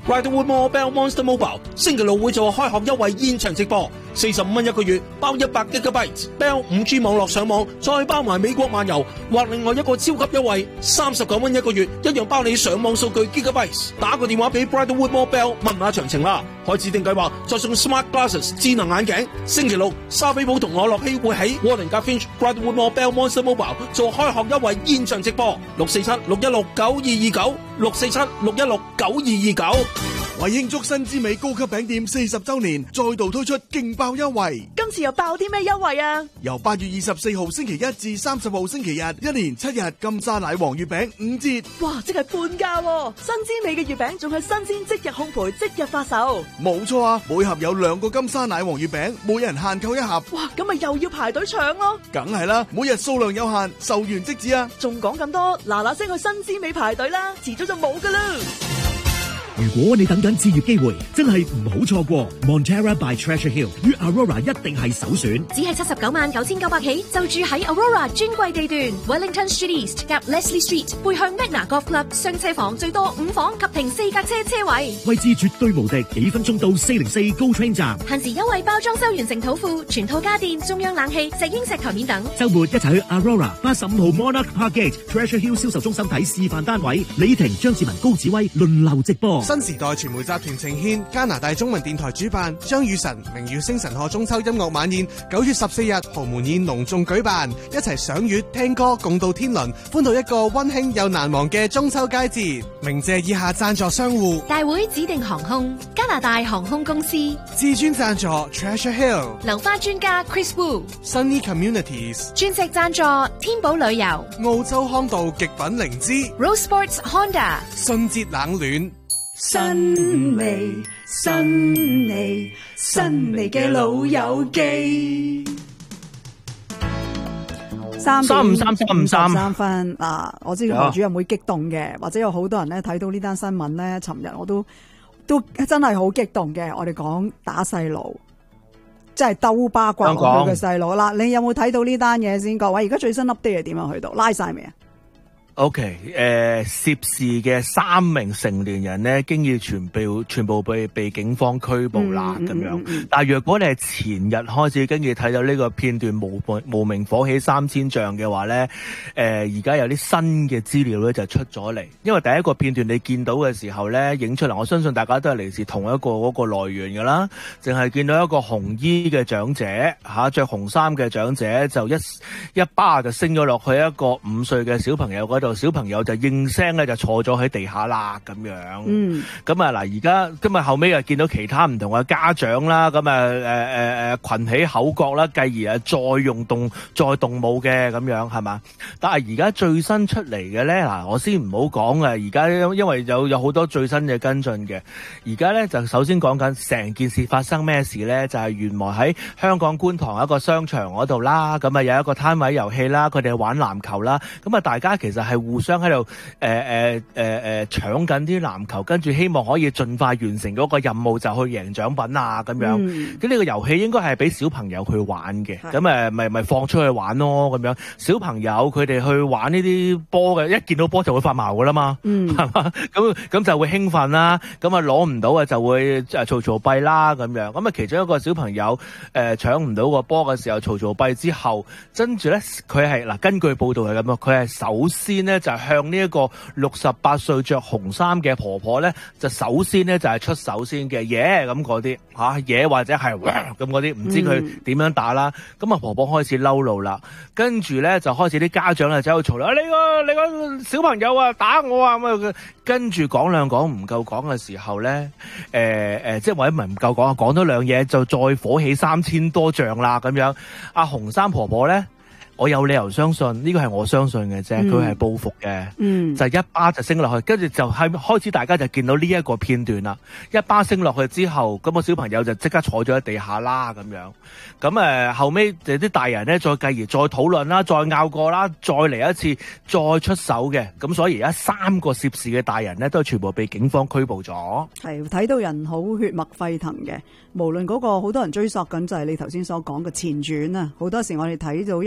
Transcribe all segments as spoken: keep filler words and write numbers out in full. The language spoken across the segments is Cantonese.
Bridlewood Mobile Monster Mobile 星期六會做開學優惠現場直播，四十五蚊一個月，包一百 Gigabyte Bell 五 G 網絡上網，再包埋美國漫遊，或另外一個超級優惠，三十九蚊一個月，一樣包你上網數據 Gigabyte。打個電話俾 Bridlewood Mobile 問下詳情啦。開指定計劃再送 Smart Glasses 智能眼鏡。星期六沙菲堡同我樂希會喺 Warden Finch Bridlewood Mobile Monster Mobile 做開學優惠現場直播，六四七六一六九二二九，六四七六一六九二二九。 為慶祝新之美高級餅店四十周年，再度推出勁爆優惠。 今次又爆啲咩優惠啊？ 由八月二十四號星期一至三十號星期日，一連七日金沙奶黃月餅五折。 哇，即係半價喎！新之美嘅月餅仲係新鮮即日烘焙即日發售。 冇錯啊，每盒有兩個金沙奶黃月餅，每人限購一盒。 哇，咁咪又要排隊搶咯？ 梗係啦，每日數量有限，售完即止啊！ 仲講咁多，嗱嗱聲去新之美排隊啦，遲早就冇噶啦。 如果你等緊置業機會，真係唔好錯過 Montera by Treasure Hill 與 Aurora 一定係首選。 只係七十九萬九千九百起，就住喺 Aurora 專櫃地段 Wellington Street East 夾 Leslie Street， 背向 Magna Golf Club， 雙車房最多五房及停四架車車位， 位置絕對無敵，幾分鐘到四零四 GO Train 站。 限時優惠包裝修完成土庫，全套家電、中央冷氣、石英石台面等。 週末一齊去 Aurora 八十五號 Monarch Park Gate Treasure Hill 銷售中心睇示範單位，李婷、張志文、高子威輪流直播。 新時代傳媒集團呈獻加拿大中文電台主辦張雨晨明月星辰賀中秋音樂晚宴，九月十四日豪門宴隆重舉辦，一齊賞月聽歌共度天倫，歡度一個溫馨又難忘嘅中秋佳節。鳴謝以下贊助商戶： 大會指定航空、加拿大航空公司、 至尊贊助 Treasure Hill、 流花專家 Chris Wu、Sunny Communities、 鑽石贊助天寶旅遊、 澳洲康道極品靈芝、 Rose Sports Honda、 信捷冷暖。 新味新味新味嘅老友記， 三三五三三五三三分嗱，我知道何主任會激動嘅，或者有好多人咧睇到呢單新聞咧，尋日我都都真係好激動嘅。我哋講打細路，即係兜巴刮佢嘅細路啦。你有冇睇到呢單嘢先？各位，而家最新 update 係點樣去到？拉晒未啊？ O K， 誒，涉事嘅三名成年人咧，經已全部全部被被警方拘捕啦，咁、嗯、樣。嗯嗯、但係若果你係前日開始跟住睇到呢個片段無無名火起三千丈嘅話咧，誒、呃，而家有啲新嘅資料咧就出咗嚟。因為第一個片段你見到嘅時候咧，影出嚟，我相信大家都係嚟自同一個嗰個來源噶啦，淨係見到一個紅衣嘅長者吓，着、啊、紅衫嘅長者就一一巴就升咗落去一個五歲嘅小朋友嗰度，小朋友就應聲咧就坐咗喺地下啦，咁樣。嗯，咁啊嗱，而家今日後尾又見到其他唔同嘅家長啦，咁啊誒誒誒群起口角啦，繼而啊再用動再動武嘅咁樣係嘛？但係而家最新出嚟嘅咧嗱，我先唔好講啊，而家因為有有好多最新嘅跟進嘅，而家咧就首先講緊成件事發生咩事咧，就係、是、原來喺香港觀塘一個商場嗰度啦，咁啊有一個攤位遊戲啦，佢哋玩籃球啦，咁啊大家其實係互相喺度誒誒誒誒搶緊啲籃球，跟住希望可以盡快完成嗰個任務，就去贏獎品啊咁樣。咁呢、嗯、個遊戲應該係俾小朋友去玩嘅，咁誒咪咪放出去玩咯咁樣。小朋友佢哋去玩呢啲波嘅，一見到波就會發毛噶啦嘛，係嘛？咁咁就會興奮啦，咁啊攞唔到啊就會誒嘈嘈閉啦咁樣。咁啊其中一個小朋友誒搶唔到個波嘅時候嘈嘈閉之後，跟住咧佢係嗱根據報道係咁啊，佢係首先咧就係向呢一個六十八歲着紅衫嘅婆婆咧，就首先咧就係出手先嘅嘢咁嗰啲吓嘢或者係咁嗰啲，唔知佢點樣打啦。咁啊、嗯、婆婆開始嬲怒啦，跟住咧就開始啲家長咧走去嘈啦，你個你個小朋友啊打我啊咁啊，跟住講兩講唔夠講嘅時候咧，誒、呃、誒、呃、即係或者唔係唔夠講啊，講多兩嘢就再火起三千多丈啦咁樣。阿紅衫婆婆咧，我有理由相信呢、這個係我相信嘅啫，佢係報復嘅，嗯、就一巴就升落去，跟住就係開始大家就見到呢一個片段啦。一巴升落去之後，咁、那個小朋友就即刻坐咗喺地下啦，咁樣。咁誒、呃、後尾就啲大人咧再繼而再討論啦，再拗過啦，再嚟一次，再出手嘅。咁所以而家三個涉事嘅大人咧，都係全部被警方拘捕咗。 係睇到人好血脈沸騰嘅，無論嗰個好多人追溯緊就係你頭先所講嘅前傳啊。好多時我哋睇到一個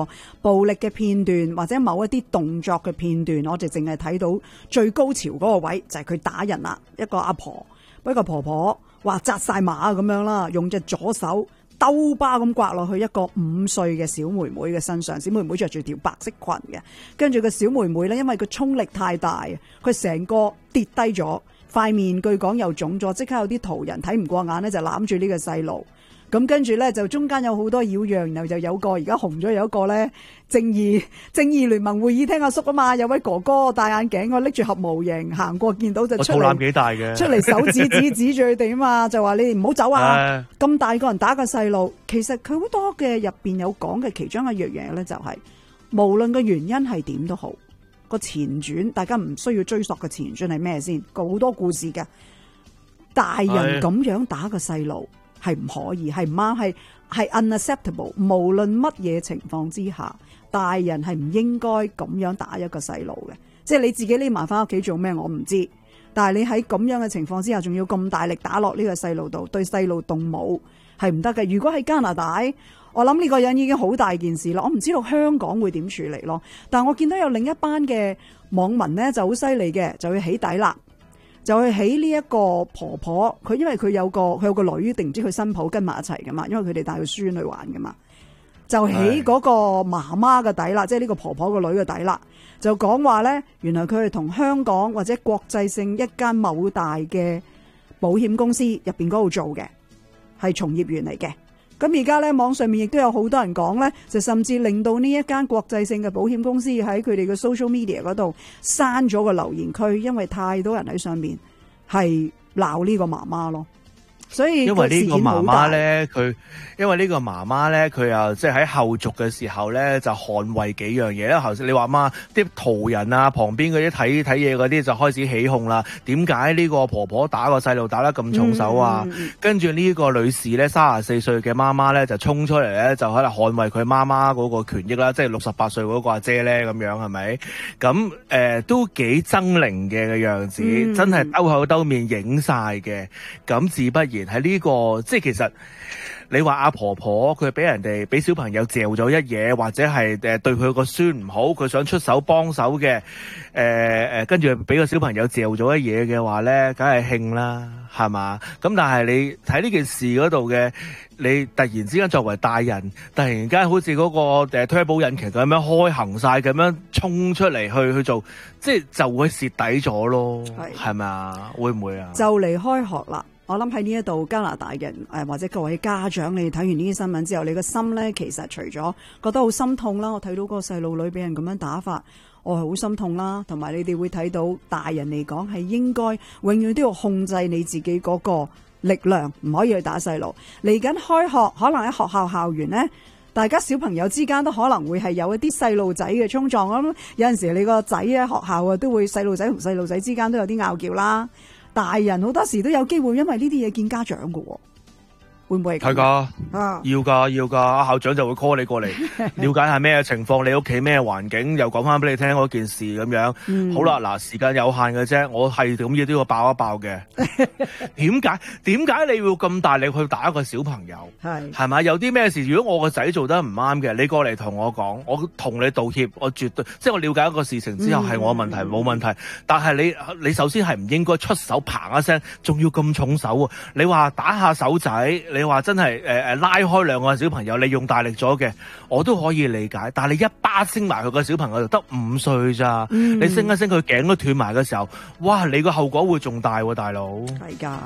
暴力嘅片段或者某一啲動作嘅片段，我哋淨係睇到最高潮嗰個位就係佢打人啦，一個阿婆，一個婆婆話紮晒馬咁樣啦，用隻左手兜巴咁刮落去一個五歲嘅小妹妹嘅身上，小妹妹着住條白色裙嘅，跟住個小妹妹咧，因為佢衝力太大，佢成個跌低咗，塊面據講又腫咗，即刻有啲途人睇唔過眼咧，就攬住呢個細路。咁跟住咧就中間有好多擾攘，然後就有個而家紅咗有一個咧正義正義聯盟會議廳阿叔啊嘛，有位哥哥戴眼鏡，我拎住盒模型行過，見到就出嚟， 肚腩幾大嘅， 出嚟手指指指住佢哋啊嘛，就話你哋唔好走啊！咁大個人打個細路，其實佢好多嘅入邊有講嘅其中一樣嘢咧，就係無論個原因係點都好，個前傳大家唔需要追溯個前傳係咩先，好多故事嘅大人咁樣打個細路。係唔可以，係唔啱，係係 unacceptable。無論乜嘢情況之下，大人係唔應該咁樣打一個細路嘅。即係你自己匿埋翻屋企做咩，我唔知。但係你喺咁樣嘅情況之下，仲要咁大力打落呢個細路度，對細路動武係唔得嘅。如果喺加拿大，我諗呢個人已經好大件事啦。我唔知道香港會點處理咯。但係我見到有另一班嘅網民呢就好犀利嘅，就要起底啦。就去起呢一個婆婆，佢因為佢有個佢有個女，定唔知佢新抱跟埋一齊噶嘛，因為佢哋帶個孫去玩噶嘛，就起嗰個媽媽嘅底啦，即係呢個婆婆個女嘅底啦，就講話咧，原來佢係同香港或者國際性一間某大嘅保險公司入邊嗰度做嘅，係從業員嚟嘅。咁而家咧，網上面亦都有好多人講咧，就甚至令到呢一間國際性嘅保險公司喺佢哋嘅 social media 嗰度刪咗個留言區，因為太多人喺上面係鬧呢個媽媽咯。所以因為呢個媽媽咧，佢因為呢個媽媽咧，佢又即係喺後續嘅時候咧，就捍衛幾樣嘢啦。頭先你話嘛，啲途人啊，旁邊嗰啲睇睇嘢嗰啲就開始起哄啦。點解呢個婆婆打個細路打得咁重手啊？嗯嗯、跟住呢個女士咧，三十四歲嘅媽媽咧，就衝出嚟咧，就喺度捍衛佢媽媽嗰個權益啦。即係六十八歲嗰個阿姐咧，咁樣係咪？咁誒、呃、都幾猙獰嘅嘅樣子，嗯、真係兜口兜面影晒嘅。咁自不然。喺呢、這個即係其實你話阿婆婆佢俾人哋俾小朋友嚼咗一嘢，或者係誒對佢個孫唔好，佢想出手幫手嘅誒誒，跟住俾個小朋友嚼咗一嘢嘅話咧，梗係興啦，係嘛？咁但係你睇呢件事嗰度嘅，你突然之間作為大人，突然間好似嗰個誒推保引擎咁樣開行晒，咁樣衝出嚟去去做，即係就會蝕底咗咯，係咪啊？會唔會啊？ 就嚟開學啦！我諗喺呢一度加拿大人誒或者各位家長，你睇完呢啲新聞之後，你個心咧其實除咗覺得好心痛啦，我睇到個細路女俾人咁樣打法，我係好心痛啦。同埋你哋會睇到大人嚟講係應該永遠都要控制你自己嗰個力量，唔可以去打細路。嚟緊開學，可能喺學校校園呢，大家小朋友之間都可能會係有一啲細路仔嘅衝撞。咁有陣時你個仔喺學校啊，都會細路仔同細路仔之間都有啲拗撬啦。大人好多時都有機會因為呢啲嘢見家長㗎喎，會唔會係咁？係㗎，啊，要㗎要㗎，阿校長就會 call 你過嚟，了解下咩情況，你屋企咩環境，又講翻俾你聽嗰件事咁樣。嗯、好啦，嗱，時間有限嘅啫，我係咁嘢都要爆一爆嘅。點解點解你要咁大力去打一個小朋友？係係咪有啲咩事？如果我個仔做得唔啱嘅，你過嚟同我講，我同你道歉，我絕對即係我了解一個事情之後係、嗯、我問題冇問題。但係你你首先係唔應該出手嘭一聲，仲要咁重手啊！你話打下手仔，你話真係誒誒拉開兩個小朋友，你用大力咗嘅，我都可以理解。但係你一巴升埋佢個小朋友就得五歲咋，嗯、你升一升佢頸都斷埋嘅時候，哇！你個後果會仲大喎、啊，大佬。係㗎。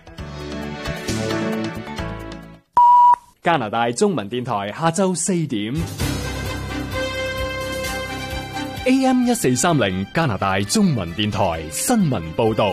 加拿大中文電台下晝四點 A M 一四三零加拿大中文電台新聞報導。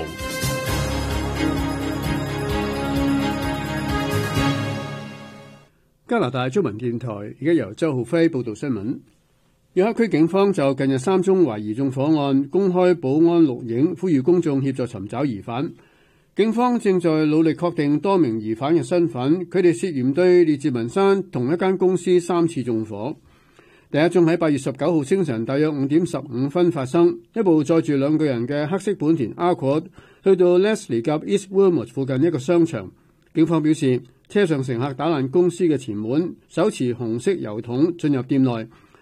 加拿大中文電台而家由周浩輝報道新聞。約克區警方就近日三宗懷疑縱火案公開保安錄影，呼籲公眾協助尋找疑犯。警方正在努力確定多名疑犯嘅身份，佢哋涉嫌對列治文山同一間公司三次縱火。第一宗喺八月十九號清晨大約五點十五分發生，一部載住兩個人嘅黑色本田 Accord 去到 Leslie 及 East Wilmot 附近一個商場。警方表示，車上乘客打爛公司嘅前門，手持紅色油桶進入店內。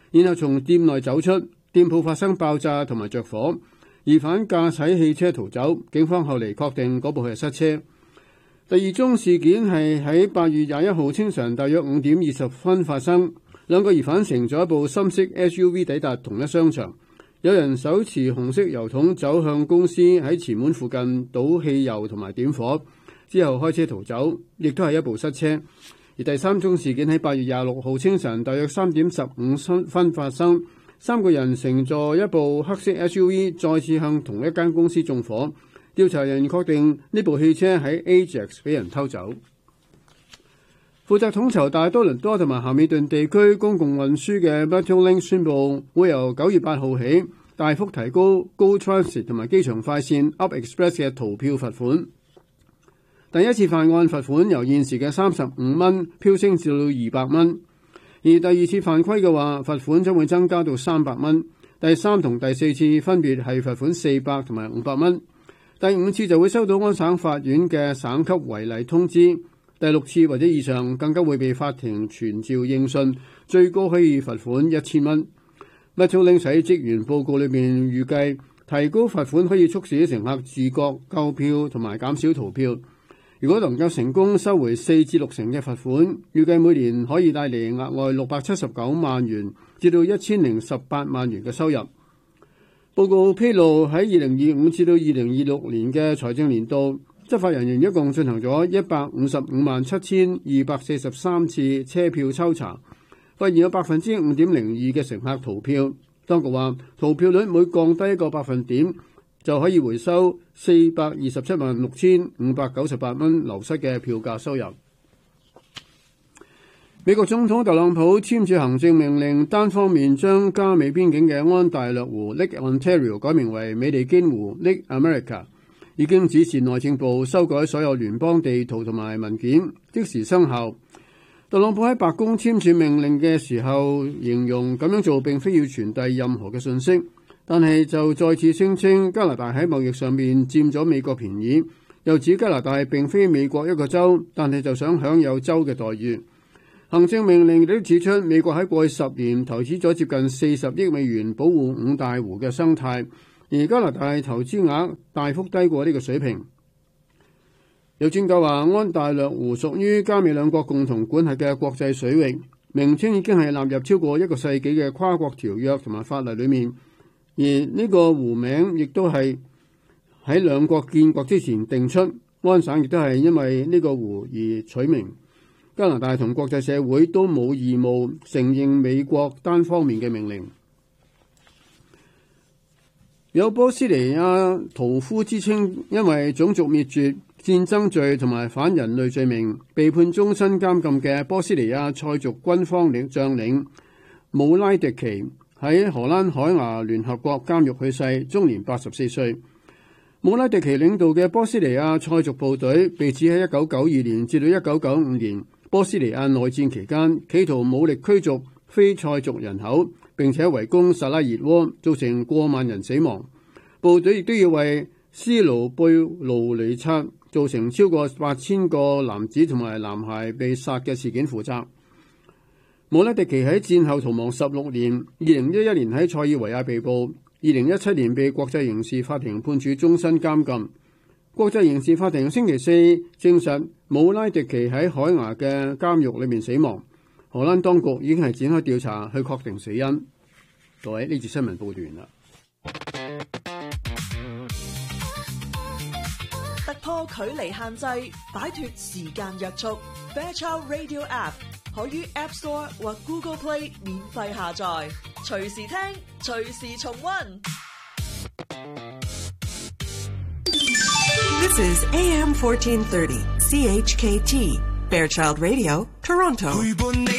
然後從店內走出，店鋪發生爆炸同埋着火，疑犯駕駛汽車逃走。警方後嚟確定嗰部係失車。第二宗事件係喺八月廿一號清晨大約五點二十分發生，兩個疑犯乘咗一部深色 S U V 抵達同一商場，有人手持紅色油桶走向公司，喺前門附近倒汽油同埋點火，之後開車逃走，亦都係一部失車。而第三宗事件喺八月廿六號清晨大約三點十五分發生，三個人乘坐一部黑色 S U V 再次向同一間公司縱火。調查人確定呢部汽車喺 Ajax 俾人偷走。負責統籌大多倫多同埋咸美頓地區公共運輸嘅 Metrolink 宣布，會由九月八號起大幅提高 Go Transit 同埋機場快線 Up Express 嘅逃票罰款。第一次犯案罰款由現時嘅三十五蚊飆升至到二百蚊，而第二次犯規嘅話，罰款將會增加到三百蚊。第三同第四次分別係罰款四百同埋五百蚊。第五次就會收到安省法院嘅省級違例通知，第六次或者以上更加會被法庭傳召應訊，最高可以罰款一千蚊。Metrolink喺職員報告裏面預計，提高罰款可以促使乘客自覺購票同埋減少逃票。如果能夠成功收回四至六成嘅罰款，預計每年可以帶嚟額外六百七十九萬元至到一千零十八萬元嘅收入。報告披露喺二零二五至到二零二六年嘅財政年度，執法人員一共進行咗一百五十五萬七千二百四十三次車票抽查，發現有百分之五點零二嘅乘客逃票。當局話，逃票率每降低一個百分點，就可以回收四百二十七萬六千五百九十八蚊流失嘅票價收入。美國總統特朗普簽署行政命令，單方面將加美邊境嘅安大略湖 Lake Ontario 改名為美利堅湖 Lake America， 已經指示內政部修改所有聯邦地圖同埋文件，即時生效。特朗普喺白宮簽署命令嘅時候形容咁樣做並非要傳遞任何嘅信息，但係就再次聲稱加拿大喺貿易上面佔咗美國便宜，又指加拿大並非美國一個州，但係就想享有州嘅待遇。行政命令亦都指出，美國喺過去十年投資咗接近四十億美元保護五大湖嘅生態，而加拿大投資額大幅低過呢個水平。有專家話，安大略湖屬於加美兩國共同管轄嘅國際水域，名稱已經係納入超過一個世紀嘅跨國條約同埋法例裏面，而呢個湖名亦都係喺兩國建國之前定出，安省亦都係因為呢個湖而取名。加拿大同國際社會都冇義務承認美國單方面嘅命令。有波斯尼亞屠夫之稱，因為種族滅絕、戰爭罪同埋反人類罪名，被判終身監禁嘅波斯尼亞塞族軍方領將領姆拉迪奇喺荷蘭海牙聯合國監獄去世，終年八十四歲。姆拉迪奇領導嘅波斯尼亞塞族部隊被指喺一九九二年至到一九九五年波斯尼亞內戰期間，企圖武力驅逐非塞族人口，並且圍攻薩拉熱窩，造成過萬人死亡。部隊亦都要為斯盧貝盧里察造成超過八千個男子同埋男孩被殺嘅事件負責。姆拉迪奇喺戰後逃亡十六年，二零一一年喺塞爾維亞被捕，二零一七年被國際刑事法庭判處終身監禁。國際刑事法庭星期四證實姆拉迪奇喺海牙嘅監獄裏面死亡。荷蘭當局已經係展開調查去確定死因。各位，呢節新聞報道完啦。 突破距離限制，擺脫時間約束。Fairchild Radio App 可於 App Store 或 Google Play 免費下載，隨時聽，隨時重溫。 This is A M fourteen thirty C H K T Fairchild Radio, Toronto.